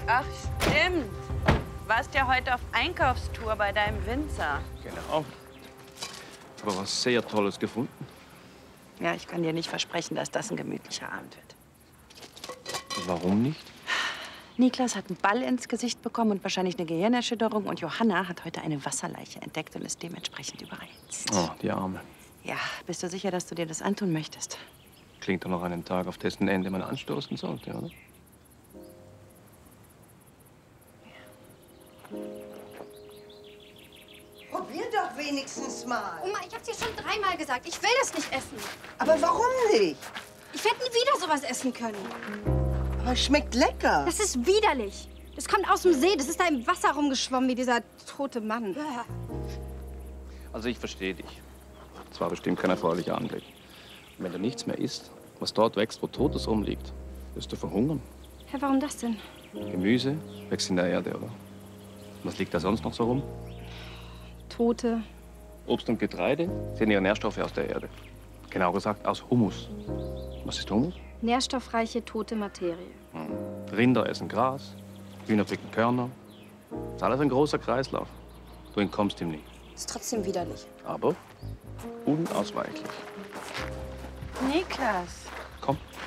Ach, stimmt. Du warst ja heute auf Einkaufstour bei deinem Winzer. Genau. Aber was sehr Tolles gefunden. Ja, ich kann dir nicht versprechen, dass das ein gemütlicher Abend wird. Warum nicht? Niklas hat einen Ball ins Gesicht bekommen und wahrscheinlich eine Gehirnerschütterung. Und Johanna hat heute eine Wasserleiche entdeckt und ist dementsprechend überreizt. Oh, die Arme. Ja, bist du sicher, dass du dir das antun möchtest? Klingt doch noch einen Tag, auf dessen Ende man anstoßen sollte, oder? Probier doch wenigstens mal. Oma, ich hab's dir schon 3-mal gesagt. Ich will das nicht essen. Aber warum nicht? Ich werde nie wieder sowas essen können. Aber es schmeckt lecker. Das ist widerlich. Das kommt aus dem See. Das ist da im Wasser rumgeschwommen wie dieser tote Mann. Also ich verstehe dich. Das war bestimmt kein erfreulicher Anblick. Und wenn du nichts mehr isst, was dort wächst, wo Totes rumliegt, wirst du verhungern. Hä, warum das denn? Gemüse wächst in der Erde, oder? Was liegt da sonst noch so rum? Tote. Obst und Getreide ziehen ihre Nährstoffe aus der Erde. Genau gesagt aus Humus. Was ist Humus? Nährstoffreiche tote Materie. Rinder essen Gras, Hühner picken Körner. Das ist alles ein großer Kreislauf. Du entkommst ihm nie. Ist trotzdem widerlich. Aber unausweichlich. Niklas. Komm.